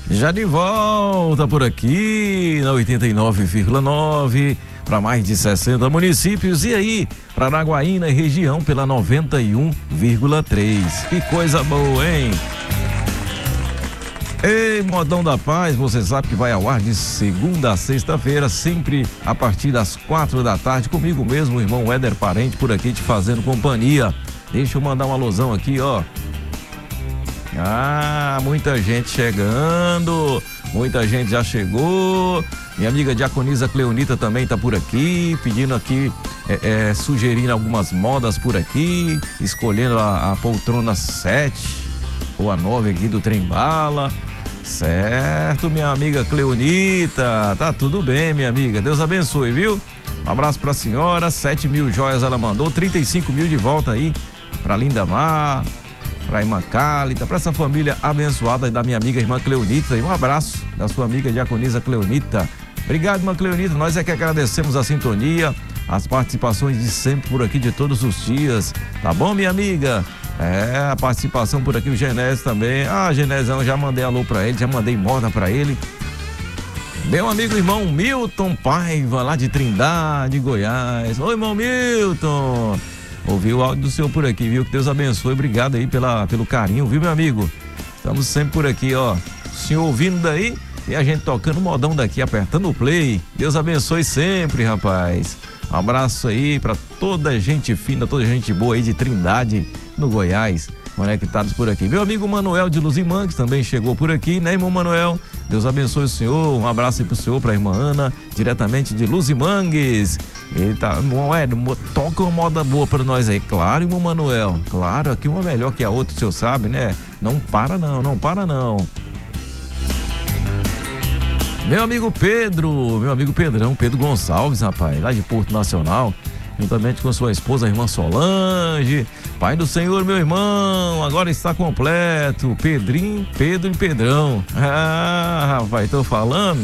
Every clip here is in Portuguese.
Já de volta por aqui na 89,9 para mais de 60 municípios e aí, Paranaguaína e região pela 91,3. Que coisa boa, hein? Ei, Modão da Paz, você sabe que vai ao ar de segunda a sexta-feira, sempre a partir das 4 da tarde, comigo mesmo, o irmão Éder Parente, por aqui te fazendo companhia. Deixa eu mandar um alusão aqui, ó. Muita gente chegando, muita gente já chegou. Minha amiga Diaconisa Cleonita também tá por aqui, pedindo aqui, sugerindo algumas modas por aqui, escolhendo a poltrona 7 ou a 9 aqui do Trem Bala. Certo, minha amiga Cleonita, tá tudo bem, minha amiga, Deus abençoe, viu? Um abraço pra senhora, 7.000 joias ela mandou, 35.000 de volta aí pra Lindamar, pra irmã Cálita, pra essa família abençoada da minha amiga irmã Cleonita, e um abraço da sua amiga Diaconisa Cleonita. Obrigado, irmã Cleonita, nós é que agradecemos a sintonia, as participações de sempre por aqui, de todos os dias, tá bom, minha amiga? A participação por aqui, o Genésio também. Genésio, já mandei alô pra ele, já mandei moda pra ele. Meu amigo irmão Milton Paiva, lá de Trindade, Goiás. Oi, irmão Milton. Ouvi o áudio do senhor por aqui, viu? Que Deus abençoe. Obrigado aí pelo carinho, viu, meu amigo? Estamos sempre por aqui, ó. O senhor ouvindo daí e a gente tocando o modão daqui, apertando o play. Deus abençoe sempre, rapaz. Um abraço aí pra toda gente fina, toda gente boa aí de Trindade, no Goiás, conectados por aqui. Meu amigo Manuel de Luzimangues também chegou por aqui, né, irmão Manuel? Deus abençoe o senhor, um abraço aí pro senhor, pra irmã Ana, diretamente de Luzimangues. Ele tá, toca uma moda boa pra nós aí, claro, irmão Manuel, claro, aqui uma melhor que a outra, o senhor sabe, né? Não para não. Meu amigo Pedrão, Pedro Gonçalves, rapaz, lá de Porto Nacional, juntamente com sua esposa, a irmã Solange. Pai do Senhor, meu irmão, agora está completo. Pedrinho, Pedro e Pedrão. Rapaz, tô falando.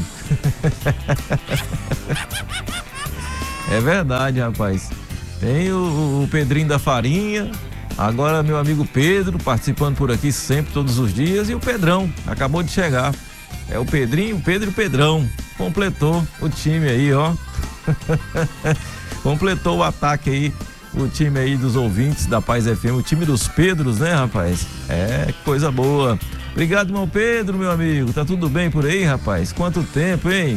É verdade, rapaz. Tem o Pedrinho da Farinha, agora meu amigo Pedro, participando por aqui sempre, todos os dias, e o Pedrão, acabou de chegar. É o Pedrinho, Pedro e Pedrão. Completou o time aí, ó. Completou o ataque aí, o time aí dos ouvintes da Paz FM, o time dos Pedros, né, rapaz? Que coisa boa. Obrigado, irmão Pedro, meu amigo. Tá tudo bem por aí, rapaz? Quanto tempo, hein?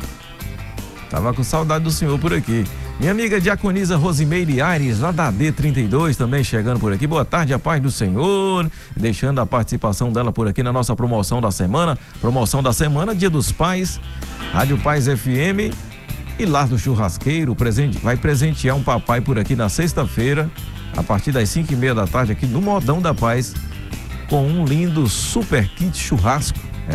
Tava com saudade do senhor por aqui. Minha amiga Diaconisa Rosimeire Aires, lá da D32, também chegando por aqui. Boa tarde, a paz do Senhor. Deixando a participação dela por aqui na nossa promoção da semana. Promoção da semana, Dia dos Pais, Rádio Paz FM e Lar do Churrasqueiro. Vai presentear um papai por aqui na sexta-feira, a partir das 5:30 da tarde, aqui no Modão da Paz, com um lindo super kit churrasco.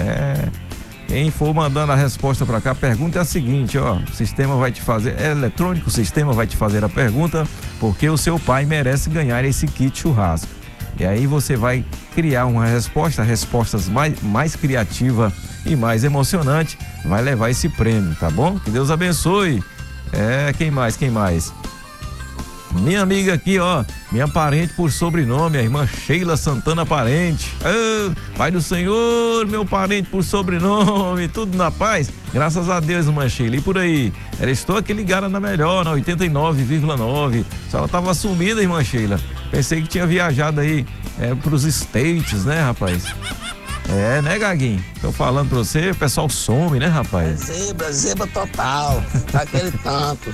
Quem for mandando a resposta para cá, a pergunta é a seguinte, ó, o sistema vai te fazer, eletrônico, o sistema vai te fazer a pergunta, porque o seu pai merece ganhar esse kit churrasco. E aí você vai criar uma resposta, respostas mais criativa e mais emocionante, vai levar esse prêmio, tá bom? Que Deus abençoe. Quem mais? Minha amiga aqui, ó, minha parente por sobrenome, a irmã Sheila Santana Parente. Pai do Senhor, meu parente por sobrenome, tudo na paz? Graças a Deus, irmã Sheila. E por aí? Estou aqui ligada na melhor, na 89,9. Só ela tava sumida, irmã Sheila. Pensei que tinha viajado aí pros States, né, rapaz? Né, Gaguinho? Tô falando pra você, o pessoal some, né, rapaz? Zebra total, daquele tanto.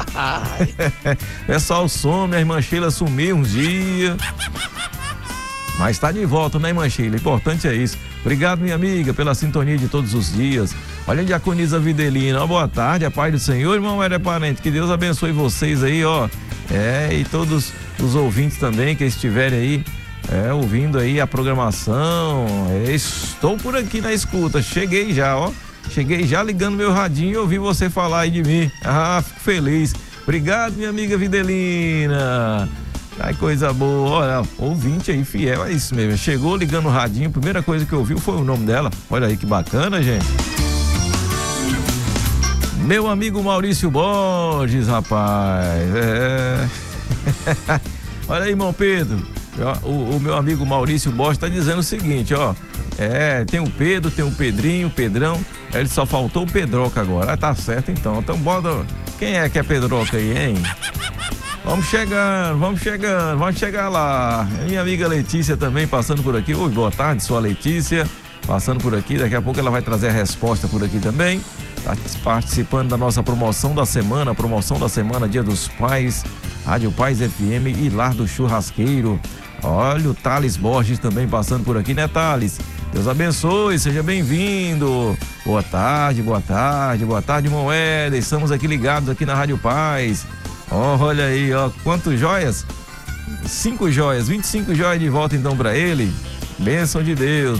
Pessoal some, a irmã Sheila sumiu uns dias. Mas tá de volta, né, irmã Sheila? O importante é isso. Obrigado, minha amiga, pela sintonia de todos os dias. Olha a Diaconisa Videlina, boa tarde, a paz do Senhor, irmão Éder Parente, que Deus abençoe vocês aí, ó. E todos os ouvintes também que estiverem aí, ouvindo aí a programação. Estou por aqui na escuta, cheguei já, ó. Cheguei já ligando meu radinho e ouvi você falar aí de mim. Fico feliz. Obrigado, minha amiga Videlina. Ai, coisa boa. Olha, ouvinte aí, fiel, é isso mesmo. Chegou ligando o radinho, a primeira coisa que eu ouvi foi o nome dela. Olha aí que bacana, gente. Meu amigo Maurício Borges, rapaz. Olha aí, irmão Pedro. O meu amigo Maurício Borges está dizendo o seguinte, ó. Tem o Pedro, tem o Pedrinho, o Pedrão. Ele só faltou o Pedroca agora. Tá certo então. Então bota. Quem é que é Pedroca aí, hein? Vamos chegar lá. Minha amiga Letícia também passando por aqui. Oi, boa tarde, sua Letícia. Passando por aqui, daqui a pouco ela vai trazer a resposta por aqui também. Tá participando da nossa promoção da semana, Dia dos Pais, Rádio Paz FM e Lar do Churrasqueiro. Olha o Thales Borges também passando por aqui, né, Thales? Deus abençoe, seja bem-vindo. Boa tarde, Moeda. Estamos aqui ligados aqui na Rádio Paz. Olha aí, ó, quantas joias? 5 joias, 25 joias de volta então para ele. Bênção de Deus.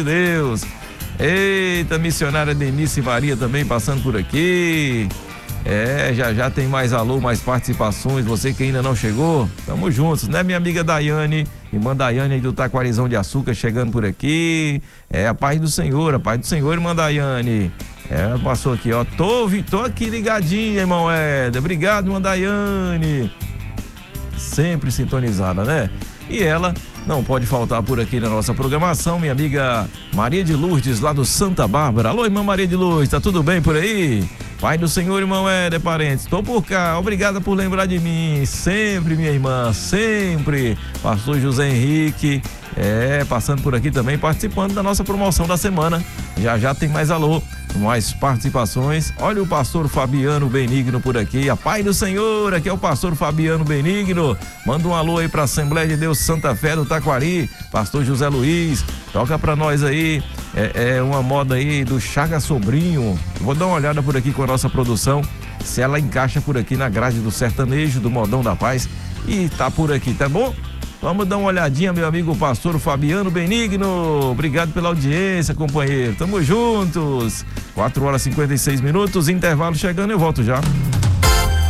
Eita, missionária Denise Maria também passando por aqui. Já tem mais alô, mais participações. Você que ainda não chegou, tamo juntos, né, minha amiga Daiane? Irmã Daiane aí do Taquarizão de Açúcar chegando por aqui. A paz do Senhor, irmã Daiane. Passou aqui, ó. Tô aqui ligadinha, irmão Éder. Obrigado, irmã Daiane. Sempre sintonizada, né? E ela não pode faltar por aqui na nossa programação, minha amiga Maria de Lourdes, lá do Santa Bárbara. Alô, irmã Maria de Lourdes, tá tudo bem por aí? Pai do Senhor, irmão Éder, parentes, tô por cá, obrigada por lembrar de mim, sempre, minha irmã, sempre. Pastor José Henrique, passando por aqui também, participando da nossa promoção da semana. Já tem mais alô, mais participações. Olha o pastor Fabiano Benigno por aqui, a paz do Senhor, aqui é o pastor Fabiano Benigno. Manda um alô aí pra Assembleia de Deus Santa Fé do Taquari, pastor José Luiz, toca pra nós aí, uma moda aí do Chaga Sobrinho. Vou dar uma olhada por aqui com a nossa produção, se ela encaixa por aqui na grade do sertanejo, do Modão da Paz, e tá por aqui, tá bom? Vamos dar uma olhadinha, meu amigo pastor Fabiano Benigno. Obrigado pela audiência, companheiro. Tamo juntos. 4 horas e 56 minutos, intervalo chegando, eu volto já.